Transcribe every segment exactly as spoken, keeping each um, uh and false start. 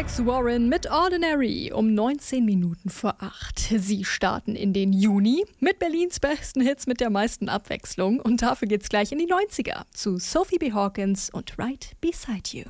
Alex Warren mit Ordinary um neunzehn Minuten vor acht. Sie starten in den Juni mit Berlins besten Hits mit der meisten Abwechslung. Und dafür geht's gleich in die neunziger zu Sophie B. Hawkins und Right Beside You.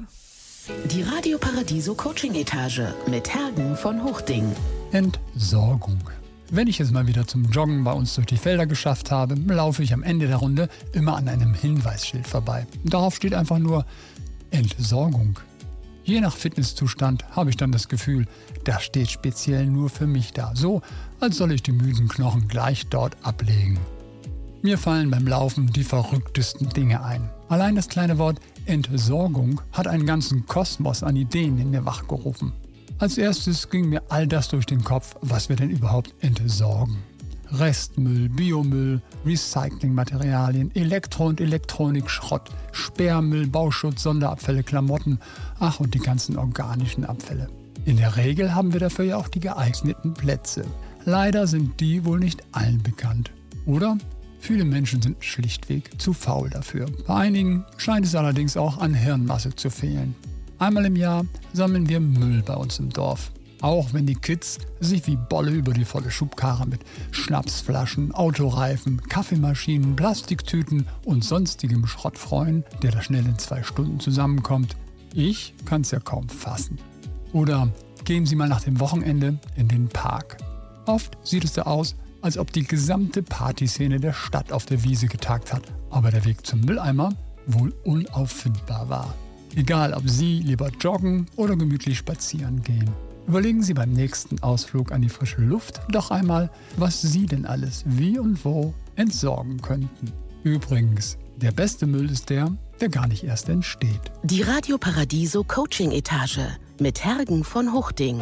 Die Radio Paradiso Coaching Etage mit Hergen von Hochding. Entsorgung. Wenn ich es mal wieder zum Joggen bei uns durch die Felder geschafft habe, laufe ich am Ende der Runde immer an einem Hinweisschild vorbei. Darauf steht einfach nur Entsorgung. Je nach Fitnesszustand habe ich dann das Gefühl, das steht speziell nur für mich da. So, als soll ich die müden Knochen gleich dort ablegen. Mir fallen beim Laufen die verrücktesten Dinge ein. Allein das kleine Wort Entsorgung hat einen ganzen Kosmos an Ideen in mir wachgerufen. Als erstes ging mir all das durch den Kopf, was wir denn überhaupt entsorgen. Restmüll, Biomüll, Recyclingmaterialien, Elektro- und Elektronikschrott, Sperrmüll, Bauschutz, Sonderabfälle, Klamotten, ach und die ganzen organischen Abfälle. In der Regel haben wir dafür ja auch die geeigneten Plätze. Leider sind die wohl nicht allen bekannt. Oder? Viele Menschen sind schlichtweg zu faul dafür. Bei einigen scheint es allerdings auch an Hirnmasse zu fehlen. Einmal im Jahr sammeln wir Müll bei uns im Dorf. Auch wenn die Kids sich wie Bolle über die volle Schubkarre mit Schnapsflaschen, Autoreifen, Kaffeemaschinen, Plastiktüten und sonstigem Schrott freuen, der da schnell in zwei Stunden zusammenkommt. Ich kann es ja kaum fassen. Oder gehen Sie mal nach dem Wochenende in den Park. Oft sieht es da aus, als ob die gesamte Partyszene der Stadt auf der Wiese getagt hat, aber der Weg zum Mülleimer wohl unauffindbar war. Egal, ob Sie lieber joggen oder gemütlich spazieren gehen. Überlegen Sie beim nächsten Ausflug an die frische Luft doch einmal, was Sie denn alles wie und wo entsorgen könnten. Übrigens, der beste Müll ist der, der gar nicht erst entsteht. Die Radio Paradiso Coaching Etage mit Hergen von Hochding.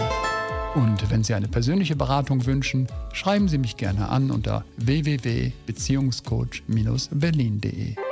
Und wenn Sie eine persönliche Beratung wünschen, schreiben Sie mich gerne an unter w w w punkt beziehungscoach Bindestrich berlin punkt de.